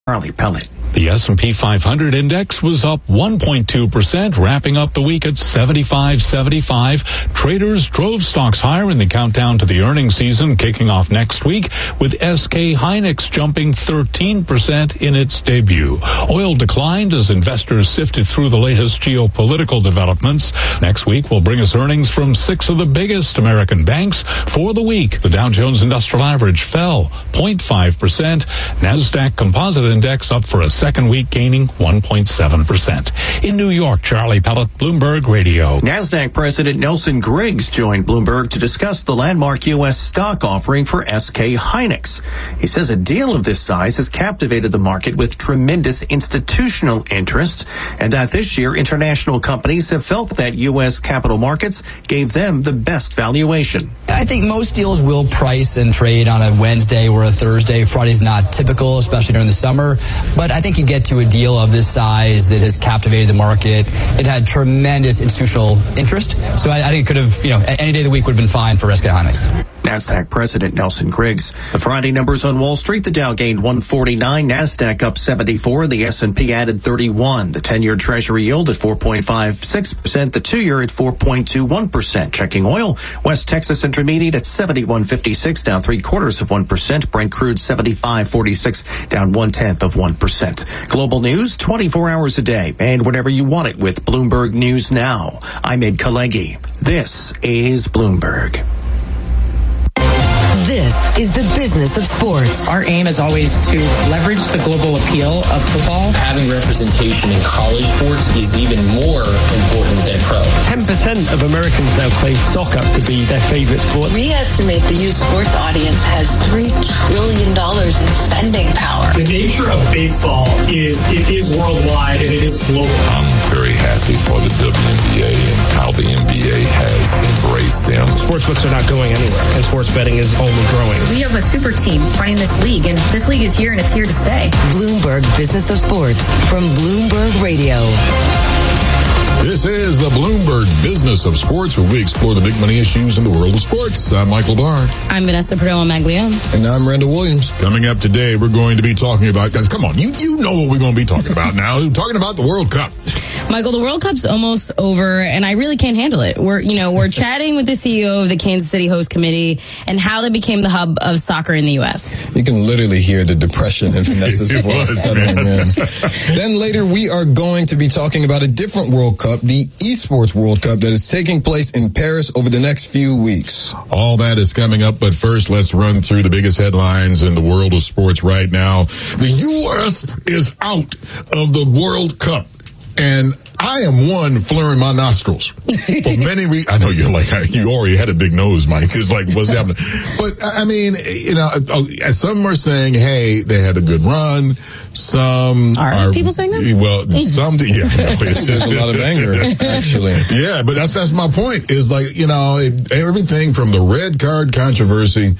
Charlie Pellet. The S&P 500 index was up 1.2%, wrapping up the week at 75.75. Traders drove stocks higher in the countdown to the earnings season kicking off next week, with SK Hynix jumping 13% in its debut. Oil declined as investors sifted through the latest geopolitical developments. Next week will bring us earnings from 6 of the biggest American banks. For the week, the Dow Jones Industrial Average fell 0.5%. NASDAQ Composite Index up for a second week, gaining 1.7%. In New York, Charlie Pellet, Bloomberg Radio. NASDAQ President Nelson Griggs joined Bloomberg to discuss the landmark U.S. stock offering for SK Hynix. He says a deal of this size has captivated the market with tremendous institutional interest, and that this year international companies have felt that U.S. capital markets gave them the best valuation. I think most deals will price and trade on a Wednesday or a Thursday. Friday's not typical, especially during the summer. But I think you get to a deal of this size that has captivated the market. It had tremendous institutional interest. So I think it could have, any day of the week would have been fine for SK Hynix. NASDAQ President Nelson Griggs. The Friday numbers on Wall Street, the Dow gained 149, NASDAQ up 74, the S&P added 31, the 10-year Treasury yield at 4.56%, the 2-year at 4.21%. Checking oil, West Texas Intermediate at 71.56, down 0.75%. Brent crude 75.46, down 0.1%. Global news 24 hours a day and whenever you want it with Bloomberg News Now. I'm Ed Kalegi. This is Bloomberg. This is the business of sports. Our aim is always to leverage the global appeal of football. Having representation in college sports is even more important than pro. 10% of Americans now claim soccer to be their favorite sport. We estimate the youth sports audience has $3 trillion in spending power. The nature of baseball is it is worldwide and it is global. I'm very happy for the WNBA and how the NBA has embraced them. Sportsbooks are not going anywhere, and sports betting is only growing. We have a super team running this league, and this league is here and it's here to stay. Bloomberg Business of Sports from Bloomberg Radio. This is the Bloomberg Business of Sports, where we explore the big money issues in the world of sports. I'm Michael Barr. I'm Vanessa Perdomo-Maglione. And I'm Randall Williams. Coming up today, we're going to be talking about, guys, come on, you know what we're going to be talking about now. We're talking about the World Cup. Michael, the World Cup's almost over, and I really can't handle it. We're chatting with the CEO of the Kansas City Host Committee and how they became the hub of soccer in the U.S. You can literally hear the depression in Vanessa's voice settling in. Then later, we are going to be talking about a different World Cup, the Esports World Cup, that is taking place in Paris over the next few weeks. All that is coming up, but first, let's run through the biggest headlines in the world of sports right now. The U.S. is out of the World Cup. And I am one flaring my nostrils for many weeks. I know you're like, you already had a big nose, Mike. It's like, what's happening? But I mean, some are saying, hey, they had a good run. Some are people saying that? Well, some, yeah. No, there's a lot of anger, actually. Yeah, but that's my point. Is like, everything from the red card controversy.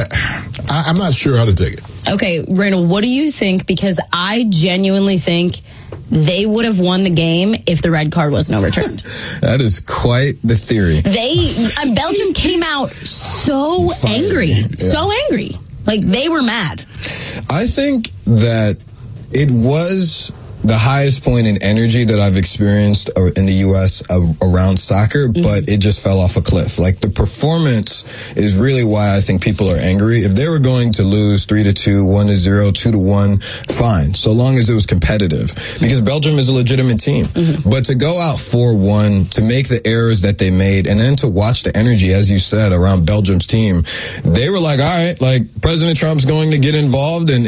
I'm not sure how to take it. Okay, Randall, what do you think? Because I genuinely think they would have won the game if the red card wasn't overturned. That is quite the theory. Belgium came out so angry. So angry. Like, they were mad. I think that it was the highest point in energy that I've experienced in the U.S. around soccer, but it just fell off a cliff. Like, the performance is really why I think people are angry. If they were going to lose 3-2, 1-0, 2-1, fine, so long as it was competitive, because Belgium is a legitimate team. But to go out 4-1, to make the errors that they made, and then to watch the energy, as you said, around Belgium's team, they were like, all right, like, President Trump's going to get involved and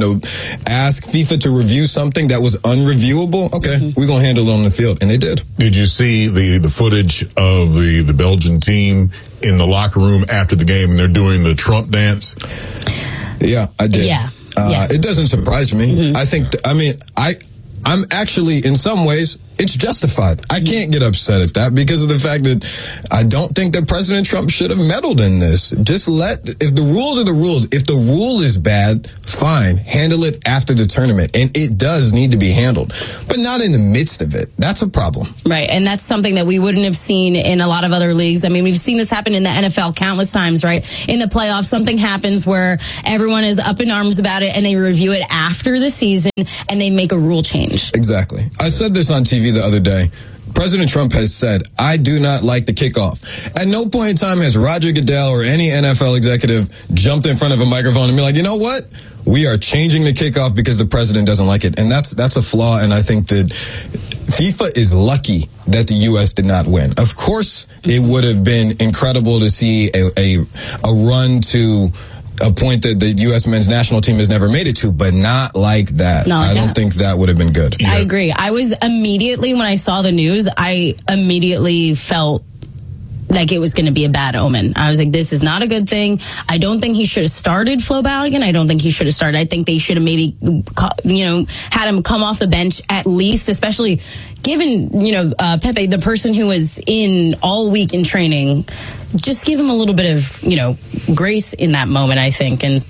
ask FIFA to review something that was unreviewable. Okay, we're going to handle it on the field. And they did. Did you see the footage of the Belgian team in the locker room after the game, and they're doing the Trump dance? Yeah, I did. Yeah. It doesn't surprise me. I think, I'm actually, in some ways, it's justified. I can't get upset at that because of the fact that I don't think that President Trump should have meddled in this. Just if the rules are the rules, if the rule is bad, fine, handle it after the tournament. And it does need to be handled, but not in the midst of it. That's a problem. Right, and that's something that we wouldn't have seen in a lot of other leagues. I mean, we've seen this happen in the NFL countless times, right? In the playoffs, something happens where everyone is up in arms about it and they review it after the season and they make a rule change. Exactly. I said this on TV the other day. President Trump has said, I do not like the kickoff. At no point in time has Roger Goodell or any NFL executive jumped in front of a microphone and be like, you know what? We are changing the kickoff because the president doesn't like it. And that's a flaw. And I think that FIFA is lucky that the U.S. did not win. Of course, it would have been incredible to see a run to a point that the U.S. men's national team has never made it to, but not like that. I don't think that would have been good. I agree. I was immediately, when I saw the news, I immediately felt like it was going to be a bad omen. I was like, this is not a good thing. I don't think he should have started Flo Balogun. I don't think he should have started. I think they should have maybe, had him come off the bench at least, especially given, Pepe, the person who was in all week in training, just give him a little bit of, grace in that moment, I think. And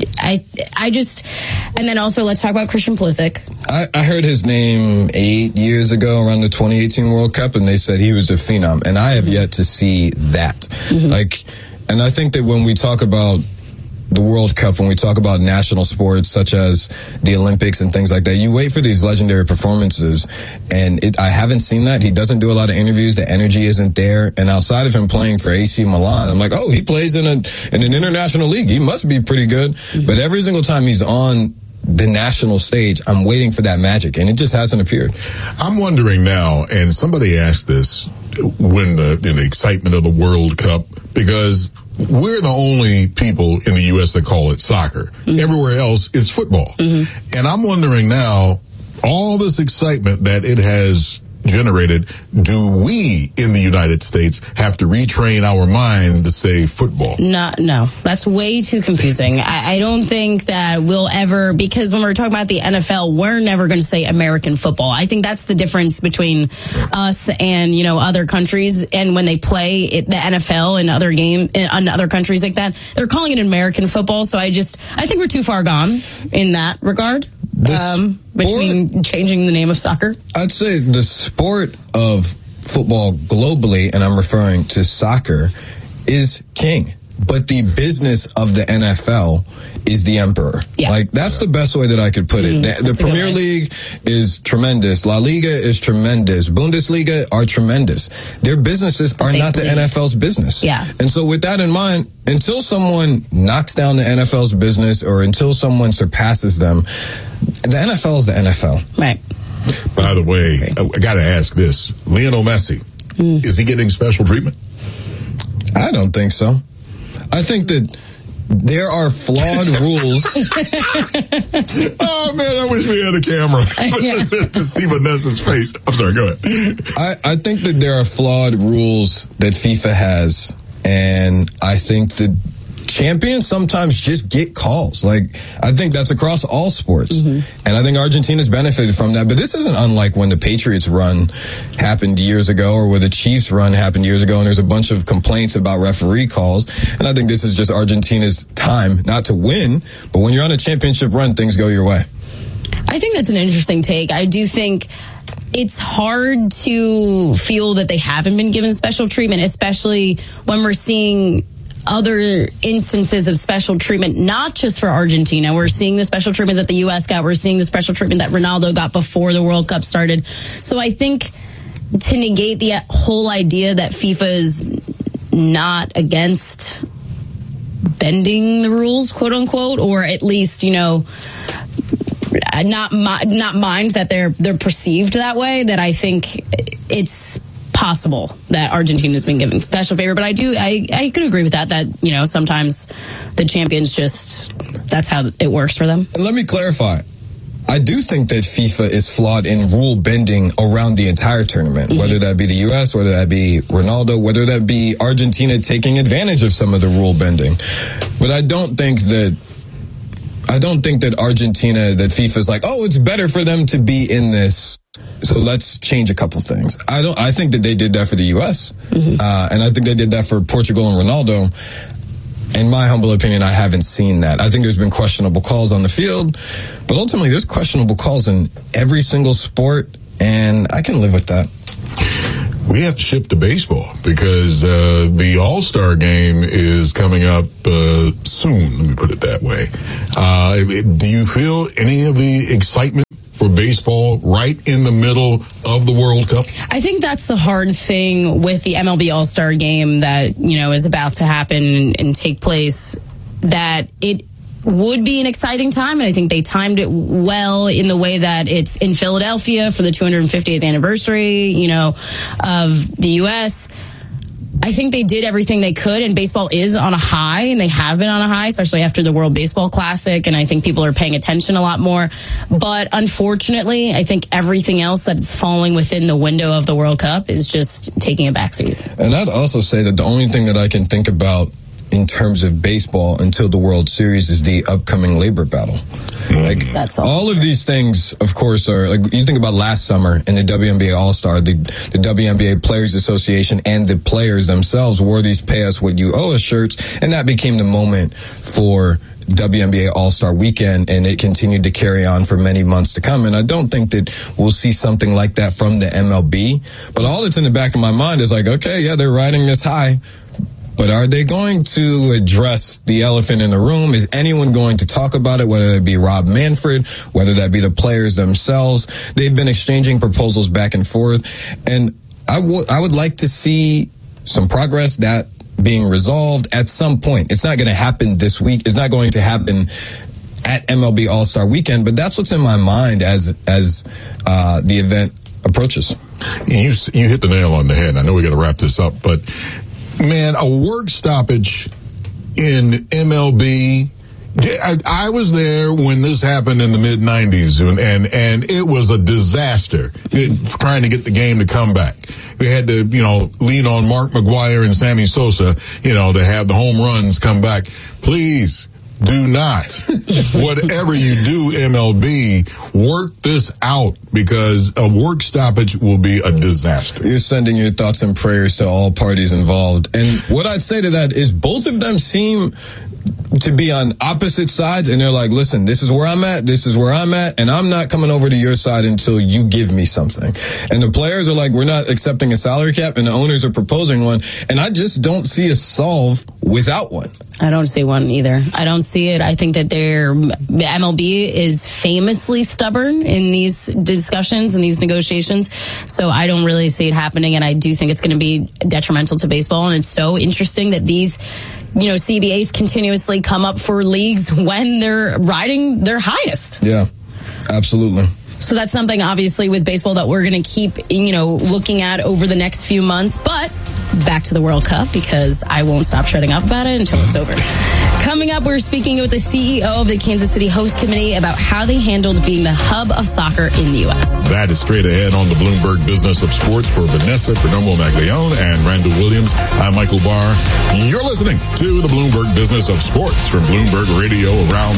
and then also let's talk about Christian Pulisic. I heard his name 8 years ago around the 2018 World Cup, and they said he was a phenom. And I have yet to see that. Mm-hmm. And I think that when we talk about the World Cup, when we talk about national sports such as the Olympics and things like that, you wait for these legendary performances, and I haven't seen that. He doesn't do a lot of interviews. The energy isn't there. And outside of him playing for AC Milan, I'm like, oh, he plays in an international league. He must be pretty good. Mm-hmm. But every single time he's on the national stage, I'm waiting for that magic, and it just hasn't appeared. I'm wondering now, and somebody asked this when in the excitement of the World Cup, because we're the only people in the U.S. that call it soccer. Mm-hmm. Everywhere else, it's football. Mm-hmm. And I'm wondering now, all this excitement that it has generated, do we in the United States have to retrain our mind to say football? No, that's way too confusing. I don't think that we'll ever, because when we're talking about the NFL, we're never going to say American football. I think that's the difference between us and, other countries. And when they play the NFL and other countries like that, they're calling it American football. So I think we're too far gone in that regard. Between changing the name of soccer? I'd say the sport of football globally, and I'm referring to soccer, is king. But the business of the NFL is the emperor. Yeah. That's the best way that I could put it. The Premier League is tremendous. La Liga is tremendous. Bundesliga are tremendous. Their businesses are not the NFL's business. Yeah. And so with that in mind, until someone knocks down the NFL's business or until someone surpasses them, the NFL is the NFL. Right. By the way, I got to ask this. Lionel Messi, is he getting special treatment? I don't think so. I think that there are flawed rules. Oh, man, I wish we had a camera to see Vanessa's face. I'm sorry, go ahead. I think that there are flawed rules that FIFA has, and I think that champions sometimes just get calls. I think that's across all sports. Mm-hmm. And I think Argentina's benefited from that. But this isn't unlike when the Patriots run happened years ago or where the Chiefs run happened years ago, and there's a bunch of complaints about referee calls. And I think this is just Argentina's time, not to win, but when you're on a championship run, things go your way. I think that's an interesting take. I do think it's hard to feel that they haven't been given special treatment, especially when we're seeing other instances of special treatment, not just for Argentina. We're seeing the special treatment that the U.S. got. We're seeing the special treatment that Ronaldo got before the World Cup started. So I think to negate the whole idea that FIFA is not against bending the rules, quote unquote, or at least, not mind that they're perceived that way, that I think it's possible that Argentina's been given special favor. But I could agree with that sometimes the champions that's how it works for them. Let me clarify. I do think that FIFA is flawed in rule bending around the entire tournament, whether that be the U.S., whether that be Ronaldo, whether that be Argentina taking advantage of some of the rule bending. But I don't think that Argentina, that FIFA is like, oh, it's better for them to be in this So let's change a couple things. I think that they did that for the U.S. And I think they did that for Portugal and Ronaldo. In my humble opinion, I haven't seen that. I think there's been questionable calls on the field, but ultimately there's questionable calls in every single sport, and I can live with that. We have to shift to baseball because the All-Star game is coming up soon. Let me put it that way. Do you feel any of the excitement for baseball right in the middle of the World Cup? I think that's the hard thing with the MLB All-Star game that, is about to happen and take place, that it would be an exciting time, and I think they timed it well in the way that it's in Philadelphia for the 250th anniversary, of the U.S. I think they did everything they could, and baseball is on a high, and they have been on a high, especially after the World Baseball Classic, and I think people are paying attention a lot more. But unfortunately, I think everything else that's falling within the window of the World Cup is just taking a backseat. And I'd also say that the only thing that I can think about in terms of baseball until the World Series is the upcoming labor battle. Like, that's all of these things, of course, are like, you think about last summer in the WNBA All-Star, the WNBA Players Association and the players themselves wore these pay us what you owe us shirts, and that became the moment for WNBA All-Star Weekend, and it continued to carry on for many months to come. And I don't think that we'll see something like that from the MLB, but all that's in the back of my mind is like, okay, yeah, they're riding this high, but are they going to address the elephant in the room? Is anyone going to talk about it, whether it be Rob Manfred, whether that be the players themselves? They've been exchanging proposals back and forth, and I would like to see some progress, that being resolved at some point. It's not going to happen this week. It's not going to happen at MLB All-Star Weekend, but that's what's in my mind as the event approaches. You hit the nail on the head. I know we got to wrap this up, but man, a work stoppage in MLB. I was there when this happened in the mid-90s, and it was a disaster trying to get the game to come back. We had to, lean on Mark McGwire and Sammy Sosa, to have the home runs come back. Please do not, whatever you do, MLB, work this out, because a work stoppage will be a disaster. You're sending your thoughts and prayers to all parties involved. And what I'd say to that is both of them seem to be on opposite sides, and they're like, listen, this is where I'm at, and I'm not coming over to your side until you give me something. And the players are like, we're not accepting a salary cap, and the owners are proposing one, and I just don't see a solve without one. I don't see one either. I don't see it. I think that the MLB is famously stubborn in these discussions and these negotiations, so I don't really see it happening, and I do think it's going to be detrimental to baseball. And it's so interesting that these CBAs continuously come up for leagues when they're riding their highest. Yeah, absolutely. So that's something, obviously, with baseball that we're going to keep, looking at over the next few months. But back to the World Cup, because I won't stop shutting up about it until it's over. Coming up, we're speaking with the CEO of the Kansas City Host Committee about how they handled being the hub of soccer in the U.S. That is straight ahead on the Bloomberg Business of Sports for Vanessa Perdomo Maglione and Randall Williams. I'm Michael Barr. You're listening to the Bloomberg Business of Sports from Bloomberg Radio around